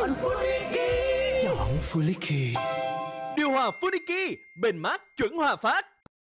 Chọn Funiki. Điều hòa Funiki, bền mát chuẩn hòa phát.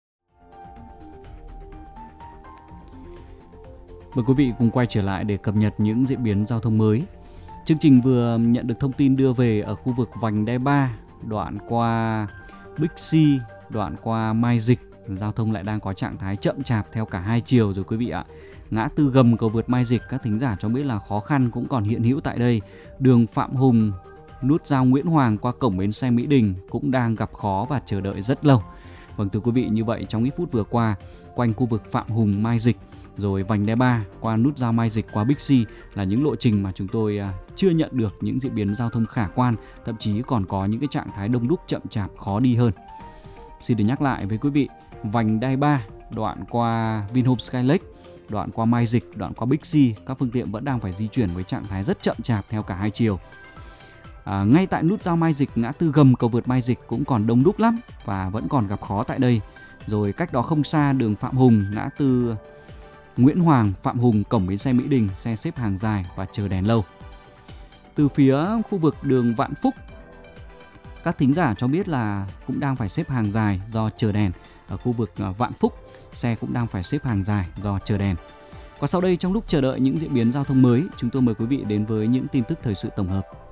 Mời quý vị cùng quay trở lại để cập nhật những diễn biến giao thông mới. Chương trình vừa nhận được thông tin đưa về ở khu vực vành đai 3, đoạn qua Bixi, đoạn qua Mai Dịch, giao thông lại đang có trạng thái chậm chạp theo cả hai chiều rồi quý vị ạ. Ngã tư gầm cầu vượt Mai Dịch, các thính giả cho biết là khó khăn cũng còn hiện hữu tại đây. Đường Phạm Hùng, nút giao Nguyễn Hoàng qua cổng bến xe Mỹ Đình cũng đang gặp khó và chờ đợi rất lâu. Vâng, thưa quý vị, như vậy trong ít phút vừa qua, quanh khu vực Phạm Hùng, Mai Dịch, rồi vành đai 3 qua nút giao Mai Dịch qua Bixi là những lộ trình mà chúng tôi chưa nhận được những diễn biến giao thông khả quan, thậm chí còn có những cái trạng thái đông đúc chậm chạp khó đi hơn. Xin được nhắc lại với quý vị, vành đai 3 đoạn qua Vinhome Skylake, đoạn qua Mai Dịch, đoạn qua Bixi, các phương tiện vẫn đang phải di chuyển với trạng thái rất chậm chạp theo cả hai chiều. Ngay tại nút giao Mai Dịch, ngã tư gầm cầu vượt Mai Dịch cũng còn đông đúc lắm và vẫn còn gặp khó tại đây. Rồi cách đó không xa đường Phạm Hùng, ngã tư Nguyễn Hoàng, Phạm Hùng, cổng bến xe Mỹ Đình, xe xếp hàng dài và chờ đèn lâu. Từ phía khu vực đường Vạn Phúc, các thính giả cho biết là cũng đang phải xếp hàng dài do chờ đèn. Ở khu vực Vạn Phúc, xe cũng đang phải xếp hàng dài do chờ đèn. Và sau đây, trong lúc chờ đợi những diễn biến giao thông mới, chúng tôi mời quý vị đến với những tin tức thời sự tổng hợp.